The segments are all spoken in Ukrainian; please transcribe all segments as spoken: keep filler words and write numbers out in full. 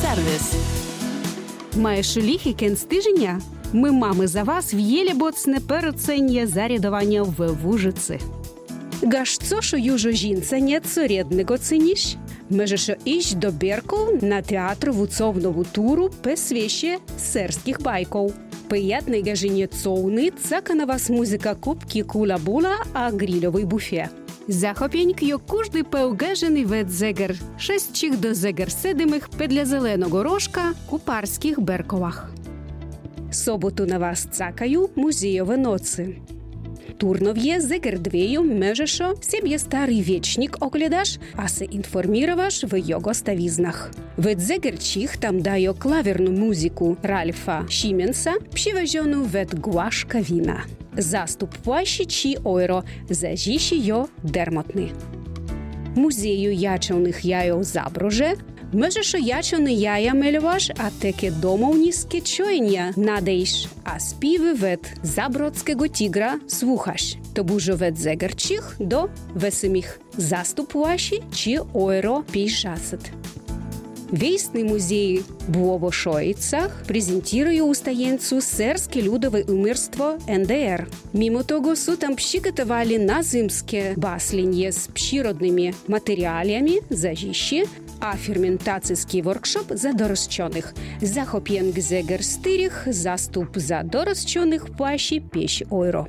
сервіс. Маєш ліхи кінець тижня? Ми mamy za was wiele mocne переоцінює зарядування в Вужиці. Gaz co, що южо жінця nieco рідного ціниш? Можеш іść до Берков на театр вуцовного туру по свіще серських байков. Приятний гажині цовни, цака на вас музика кубки кула-була, а грильовий буфет. Захопіньк йо кожний пеугежений вид зегер, шестчих до зегер седимих педля зеленого рожка купарських Берковах. Соботу на вас цакаю музеєве ноці. Турнов'є зегер-двею межешо себе старий вічник оглядаш, а се інформіроваш в його ставізнах. Вид зегерчих там дає клаверну музику Ральфа Шіменса, привезену від Гуашка Віна. Заступ плащі чи ойро, зажіші йо дермотни. Музею ячовних яйов Заброже, можеш ячовні яя мелюваш, а таке домовніське чоєння надейш, а співи від Забродського тігра слухаш. То бужо від зегерчих до весеміх заступ плащі чи ойро п'ятдесят. Війсний музей в Шоїцах презентує устаєнцу серське людове умирство ен де ер. Мимо того, су там приготовили назимське басління з природними матеріалями, зажищі, а ферментаційний воркшоп за дорожчених. Захоп'єнг зегер стиріх, заступ за дорожчених плащі п'ять ойро.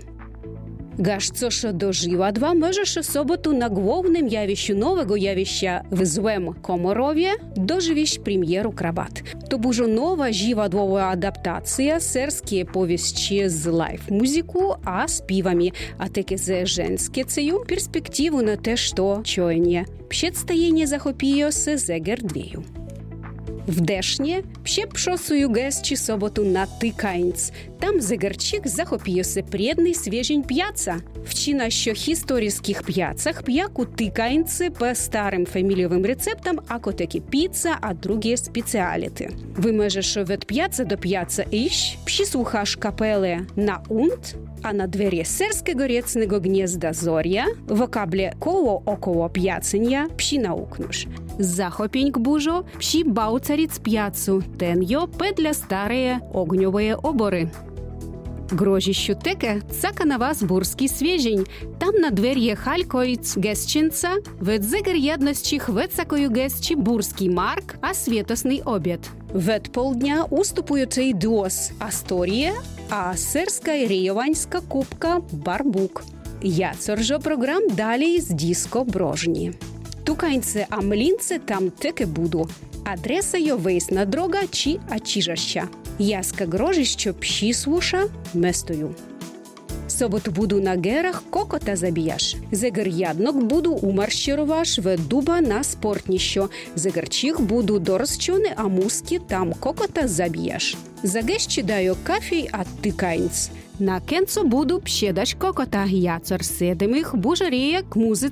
Gaz co, що dożyła dwa, możesz sobotu na głównym jawiściu nowego jawiścia w Złym Komorowie dożywić premieru Krabat. To bużo nowa, żywa dwowa adaptacja serskie powieści z live muzyku, a z piwami, a takie ze żeńskie ceją perspektywu na te, što czojenie. Przedstawienie zachopije se zeger dwieju. W Desznie przeprzosую gesci sobotu na Тикаńc. Там зегарчик захопіє се предний свіжень п'яца. Вчина, що історійських п'яцах п'яку Тикаńcy по старим фамілієвим рецептам, ако таки піца, а другі спеціаліти. Ви можеш від п'яца до п'яца іщ, прислухаш капеле на унт, а на двері серського рецного гнізда Зоря, вокабле коло-около п'яцення пшінаукнуш. Захопіньк бужо, пші бауцаріць п'яцу, тен йо педля стареє огньової обори. Грожіщу теке цака на вас бурський свіжень. Там на двер'є халькоїць гесчинца, від зегер єдностчих вецакою гесчі бурський марк, а світосний обід. Від полдня уступуючий дуос Асторія, а серська рейованська кубка Барбук. Я цоржо програм далі з диско Брожні. Тукаńcy, a mlince tam теке буду. Адреса йо висна дрога чи ачіжаща. Яска грожищо пші слуша местою. Соботу буду на герах кокота забіяш. Зегер яднок буду умарщируваш в дуба на спортніщо. Зегарчих буду дорозчони, а муски там кокота забіяш. Загещі даю кафій, а Тикаńc. На кенцо буду пщедаш кокота. Яцор седемих бужарія к музиці.